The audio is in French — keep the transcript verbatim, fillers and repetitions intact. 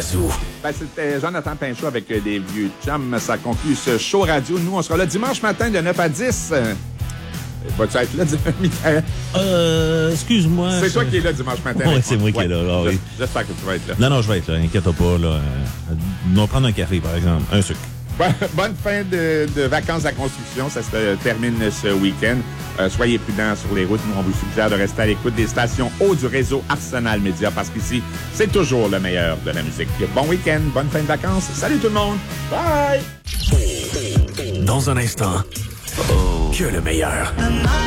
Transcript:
Zoo. Ben, c'était Jonathan Pinchot avec des vieux chums. Ça conclut ce show radio. Nous, on sera là dimanche matin de neuf à dix. Vas-tu être là, Michael? Euh, excuse-moi. C'est toi qui es là dimanche matin. Oui, c'est moi qui ouais. est là. Ah, oui. J'espère que tu vas être là. Non, non, je vais être là. Inquiète pas. Là. Euh, on va prendre un café, par exemple. Un sucre. Bonne fin de, de vacances à construction. Ça se termine ce week-end. Euh, soyez prudents sur les routes. Nous, on vous suggère de rester à l'écoute des stations haut du réseau Arsenal Média parce qu'ici, c'est toujours le meilleur de la musique. Bon week-end, bonne fin de vacances. Salut tout le monde. Bye! Dans un instant, oh, que le meilleur.